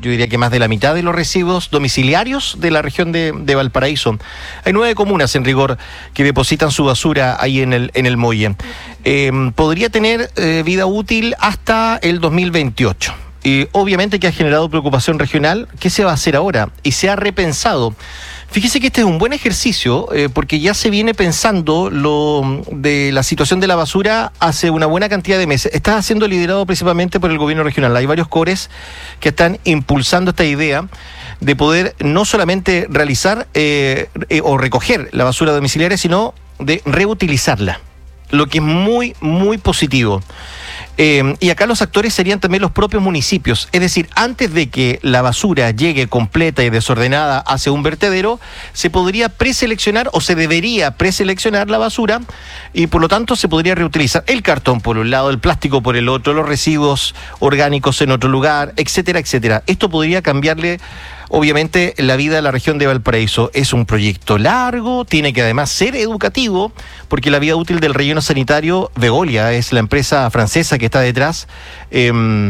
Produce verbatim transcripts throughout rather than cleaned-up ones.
yo diría que más de la mitad de los residuos domiciliarios de la región de, de Valparaíso. Hay nueve comunas en rigor que depositan su basura ahí en el, en el muelle. Eh, podría tener eh, vida útil hasta el dos mil veintiocho. Y obviamente que ha generado preocupación regional. ¿Qué se va a hacer ahora? Y se ha repensado. Fíjese que este es un buen ejercicio eh, porque ya se viene pensando lo de la situación de la basura hace una buena cantidad de meses. Está siendo liderado principalmente por el gobierno regional. Hay varios cores que están impulsando esta idea de poder no solamente realizar eh, eh, o recoger la basura domiciliaria, sino de reutilizarla, lo que es muy, muy positivo. Eh, y acá los actores serían también los propios municipios, es decir, antes de que la basura llegue completa y desordenada hacia un vertedero, se podría preseleccionar o se debería preseleccionar la basura y por lo tanto se podría reutilizar el cartón por un lado, el plástico por el otro, los residuos orgánicos en otro lugar, etcétera, etcétera. Esto podría cambiarle obviamente la vida de la región de Valparaíso. Es un proyecto largo, tiene que además ser educativo, porque la vida útil del relleno sanitario, Veolia es la empresa francesa que está detrás, eh,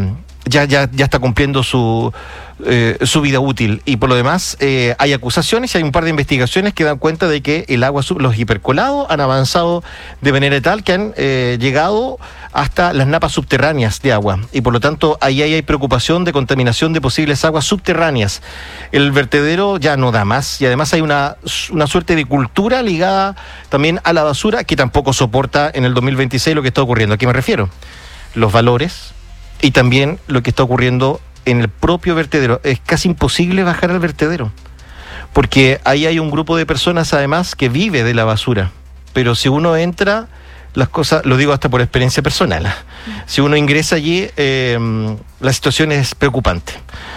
ya, ya, ya está cumpliendo su, eh, su vida útil. Y por lo demás, eh, hay acusaciones y hay un par de investigaciones que dan cuenta de que el agua, los hipercolados han avanzado de manera tal que han eh, llegado hasta las napas subterráneas de agua. Y por lo tanto, ahí hay preocupación de contaminación de posibles aguas subterráneas. El vertedero ya no da más y además hay una, una suerte de cultura ligada también a la basura que tampoco soporta en el dos mil veintiséis lo que está ocurriendo. ¿A qué me refiero? Los valores y también lo que está ocurriendo en el propio vertedero. Es casi imposible bajar al vertedero, porque ahí hay un grupo de personas además que vive de la basura. Pero si uno entra, las cosas, lo digo hasta por experiencia personal, si uno ingresa allí, eh, la situación es preocupante.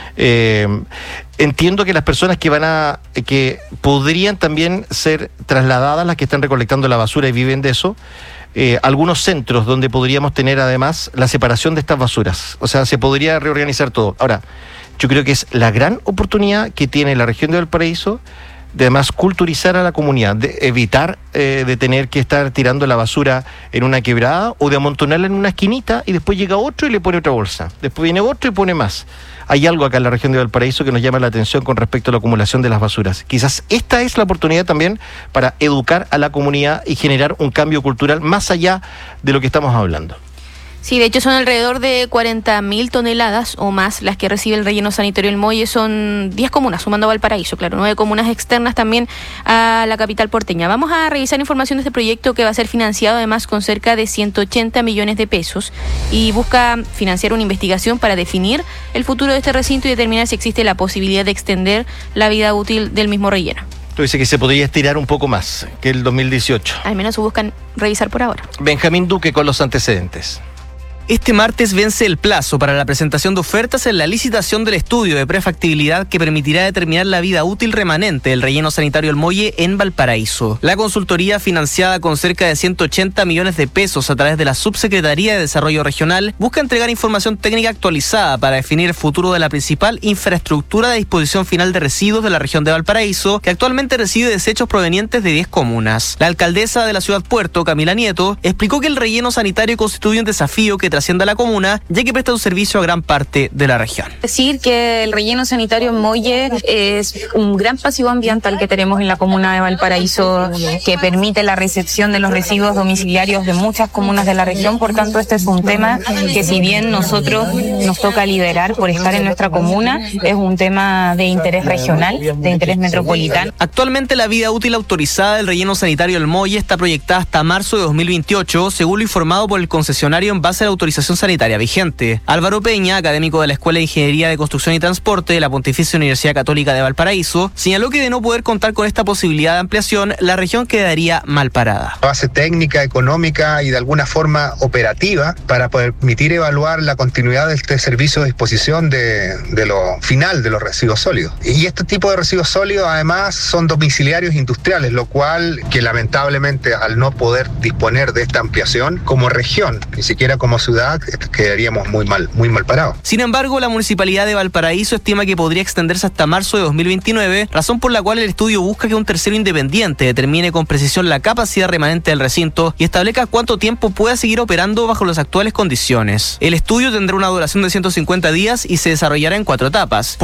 Eh, entiendo que las personas que van a, que podrían también ser trasladadas, las que están recolectando la basura y viven de eso, Eh, algunos centros donde podríamos tener además la separación de estas basuras. O sea, se podría reorganizar todo. Ahora, yo creo que es la gran oportunidad que tiene la región de Valparaíso de además culturizar a la comunidad, de evitar eh, de tener que estar tirando la basura en una quebrada o de amontonarla en una esquinita y después llega otro y le pone otra bolsa. Después viene otro y pone más. Hay algo acá en la región de Valparaíso que nos llama la atención con respecto a la acumulación de las basuras. Quizás esta es la oportunidad también para educar a la comunidad y generar un cambio cultural más allá de lo que estamos hablando. Sí, de hecho son alrededor de cuarenta mil toneladas o más las que recibe el relleno sanitario El Muelle. Son diez comunas, sumando a Valparaíso, claro, nueve comunas externas también a la capital porteña. Vamos a revisar información de este proyecto que va a ser financiado además con cerca de ciento ochenta millones de pesos y busca financiar una investigación para definir el futuro de este recinto y determinar si existe la posibilidad de extender la vida útil del mismo relleno. Tú dices que se podría estirar un poco más que el dos mil dieciocho. Al menos buscan revisar por ahora. Benjamín Duque con los antecedentes. Este martes vence el plazo para la presentación de ofertas en la licitación del estudio de prefactibilidad que permitirá determinar la vida útil remanente del relleno sanitario El Muelle en Valparaíso. La consultoría, financiada con cerca de ciento ochenta millones de pesos a través de la Subsecretaría de Desarrollo Regional, busca entregar información técnica actualizada para definir el futuro de la principal infraestructura de disposición final de residuos de la región de Valparaíso, que actualmente recibe desechos provenientes de diez comunas. La alcaldesa de la ciudad Puerto, Camila Nieto, explicó que el relleno sanitario constituye un desafío que trasciende a la comuna, ya que presta un servicio a gran parte de la región. Decir que el relleno sanitario en Muelle es un gran pasivo ambiental que tenemos en la comuna de Valparaíso, que permite la recepción de los residuos domiciliarios de muchas comunas de la región. Por tanto, este es un tema que, si bien nosotros nos toca liderar por estar en nuestra comuna, es un tema de interés regional, de interés metropolitano. Actualmente la vida útil autorizada del relleno sanitario El Muelle está proyectada hasta marzo de dos mil veintiocho, según lo informado por el concesionario en base a la autorización sanitaria vigente. Álvaro Peña, académico de la Escuela de Ingeniería de Construcción y Transporte de la Pontificia Universidad Católica de Valparaíso, señaló que de no poder contar con esta posibilidad de ampliación, la región quedaría mal parada. Base técnica, económica y de alguna forma operativa para permitir evaluar la continuidad de este servicio de disposición de, de lo final de los residuos sólidos. Y este tipo de residuos sólidos además son domiciliarios industriales, lo cual que lamentablemente al no poder disponer de esta ampliación como región, ni siquiera como ciudad, quedaríamos muy mal, muy mal parados. Sin embargo, la Municipalidad de Valparaíso estima que podría extenderse hasta marzo de dos mil veintinueve, razón por la cual el estudio busca que un tercero independiente determine con precisión la capacidad remanente del recinto y establezca cuánto tiempo pueda seguir operando bajo las actuales condiciones. El estudio tendrá una duración de ciento cincuenta días y se desarrollará en cuatro etapas.